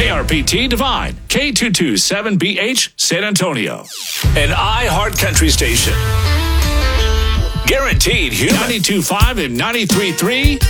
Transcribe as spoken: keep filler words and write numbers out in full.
K R P T Divine, K two two seven B H, San Antonio. An iHeart Country station. Guaranteed human. ninety-two point five and ninety-three point three